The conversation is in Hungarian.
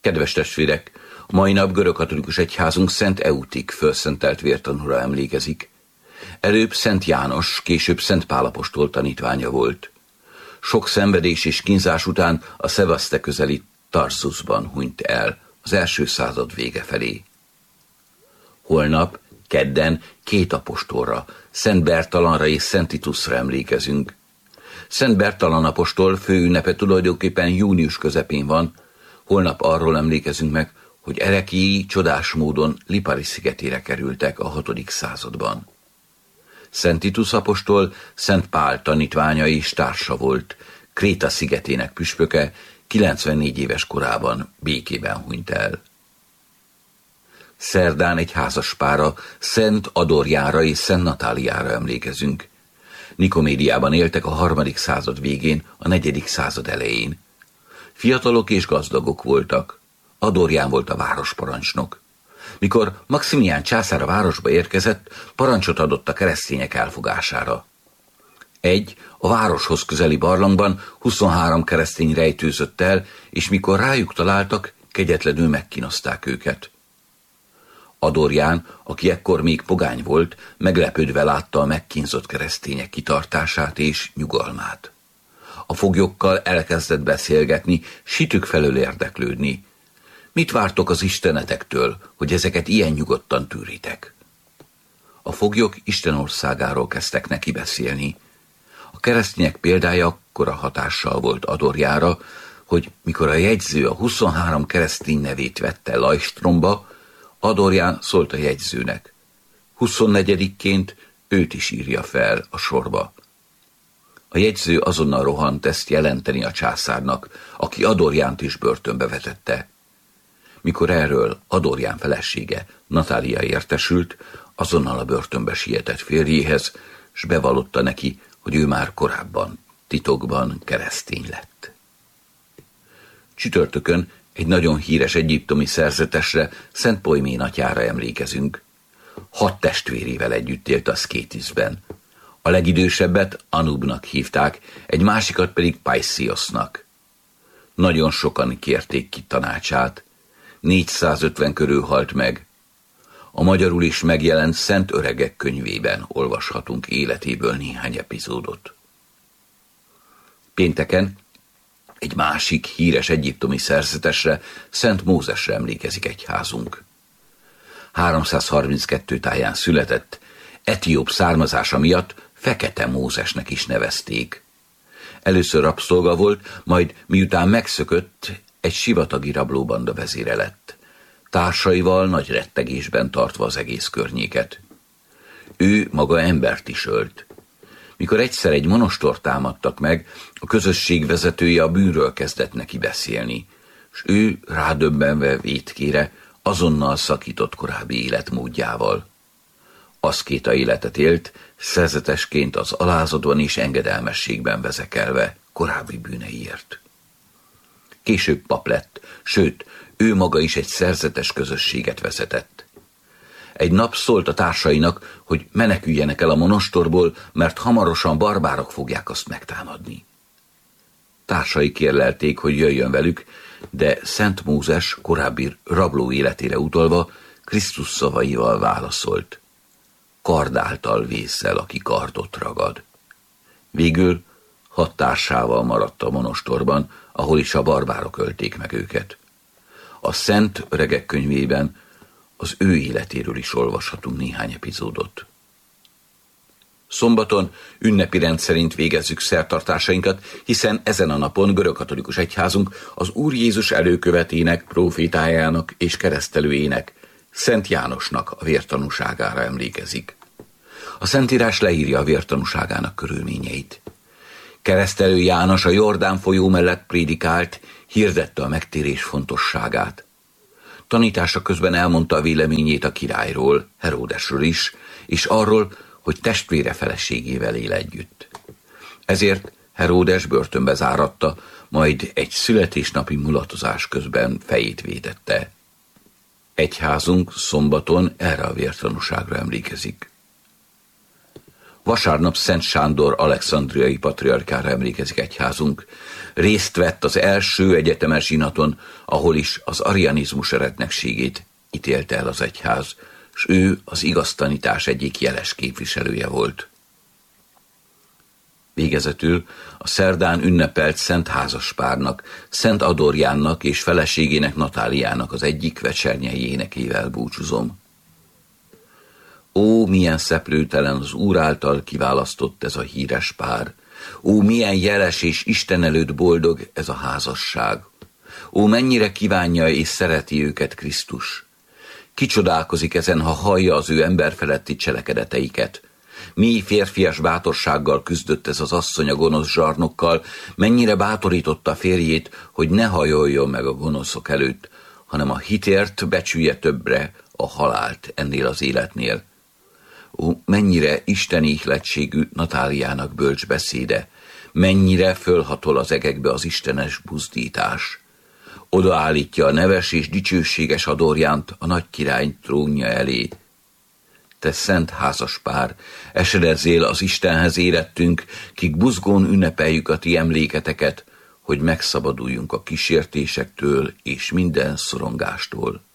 Kedves testvérek, a mai nap görögkatolikus egyházunk Szent Eutik fölszentelt vértanúra emlékezik. Előbb Szent János, később Szent Pál apostol tanítványa volt. Sok szenvedés és kínzás után a Szevaszte közeli Tarsusban hunyt el, az első század vége felé. Holnap, kedden 2 apostolra, Szent Bertalanra és Szent Titusra emlékezünk. Szent Bertalan apostol főünnepe tulajdonképpen június közepén van. Holnap arról emlékezünk meg, hogy ereklyéi csodás módon Lipari szigetére kerültek a 6. században. Szent Titus apostol Szent Pál tanítványa és társa volt, Kréta szigetének püspöke, 94 éves korában békében hunyt el. Szerdán egy házaspára, Szent Adorjára és Szent Natáliára emlékezünk. Nikomédiában éltek a 3. század végén, a 4. század elején. Fiatalok és gazdagok voltak. Adorján volt a városparancsnok. Mikor Maximián császár a városba érkezett, parancsot adott a keresztények elfogására. A városhoz közeli barlangban 23 keresztény rejtőzött el, és mikor rájuk találtak, kegyetlenül megkínozták őket. Adorján, aki ekkor még pogány volt, meglepődve látta a megkínzott keresztények kitartását és nyugalmát. A foglyokkal elkezdett beszélgetni, sitük felől érdeklődni. Mit vártok az istenetektől, hogy ezeket ilyen nyugodtan tűritek? A foglyok Isten országáról kezdtek neki beszélni. A keresztények példája akkora hatással volt Adorjára, hogy mikor a jegyző a 23 keresztény nevét vette Lajstromba, Adorján szólt a jegyzőnek. 24-ként őt is írja fel a sorba. A jegyző azonnal rohant ezt jelenteni a császárnak, aki Adorjánt is börtönbe vetette. Mikor erről Adorján felesége, Natália értesült, azonnal a börtönbe sietett férjéhez, s bevallotta neki, hogy ő már korábban, titokban keresztény lett. Csütörtökön egy nagyon híres egyiptomi szerzetesre, Szent Poimén atyára emlékezünk. 6 testvérével együtt élt a Szkétiszben. A legidősebbet Anubnak hívták, egy másikat pedig Paisiosnak. Nagyon sokan kérték ki tanácsát. 450 körül halt meg. A magyarul is megjelent Szent Öregek könyvében olvashatunk életéből néhány epizódot. Pénteken egy másik híres egyiptomi szerzetesre, Szent Mózesre emlékezik egyházunk. 332 táján született, etióp származása miatt Fekete Mózesnek is nevezték. Először rabszolga volt, majd miután megszökött, egy sivatagi rablóbanda vezére lett, társaival nagy rettegésben tartva az egész környéket. Ő maga embert is ölt. Mikor egyszer egy monostort támadtak meg, a közösség vezetője a bűnről kezdett neki beszélni, s ő rádöbbenve vétkére azonnal szakított korábbi életmódjával. Aszkéta életet élt, szerzetesként az alázatban és engedelmességben vezekelve korábbi bűneiért. Később pap lett, sőt, ő maga is egy szerzetes közösséget vezetett. Egy nap szólt a társainak, hogy meneküljenek el a monostorból, mert hamarosan barbárok fogják azt megtámadni. Társai kérlelték, hogy jöjjön velük, de Szent Mózes korábbi rabló életére utalva Krisztus szavaival válaszolt. Kard által vészel, aki kardot ragad. Végül 6 társával maradt a monostorban, ahol is a barbárok ölték meg őket. A Szent Öregek könyvében az ő életéről is olvashatunk néhány epizódot. Szombaton ünnepi rend szerint végezzük szertartásainkat, hiszen ezen a napon görögkatolikus egyházunk az Úr Jézus előkövetének, prófétájának és keresztelőjének, Szent Jánosnak a vértanúságára emlékezik. A Szentírás leírja a vértanúságának körülményeit. Keresztelő János a Jordán folyó mellett prédikált, hirdette a megtérés fontosságát. Tanítása közben elmondta a véleményét a királyról, Heródesről is, és arról, hogy testvére feleségével él együtt. Ezért Heródes börtönbe záratta, majd egy születésnapi mulatozás közben fejét védette. Egyházunk szombaton erre a vértanúságra emlékezik. Vasárnap Szent Sándor alexandriai patriarkára emlékezik egyházunk. Részt vett az első egyetemes zsinaton, ahol is az arianizmus eretnekségét ítélte el az egyház, s ő az igaz tanítás egyik jeles képviselője volt. Végezetül a szerdán ünnepelt Szent Házaspárnak, Szent Adorjánnak és feleségének Natáliának az egyik vecsernyei énekével búcsúzom. Ó, milyen szeplőtelen az Úr által kiválasztott ez a híres pár! Ó, milyen jeles és Isten előtt boldog ez a házasság! Ó, mennyire kívánja és szereti őket Krisztus! Kicsodálkozik ezen, ha hallja az ő emberfeletti cselekedeteiket. Mi férfias bátorsággal küzdött ez az asszony a gonosz zsarnokkal, mennyire bátorította férjét, hogy ne hajoljon meg a gonoszok előtt, hanem a hitért becsülje többre a halált ennél az életnél. Ó, mennyire isteni ihletségű Natáliának bölcs beszéde, mennyire fölhatol az egekbe az istenes buzdítás. Odaállítja a neves és dicsőséges Adorjánt a nagy király trónja elé. Te szent házas pár, esedezzél az Istenhez érettünk, kik buzgón ünnepeljük a ti emléketeket, hogy megszabaduljunk a kísértésektől és minden szorongástól.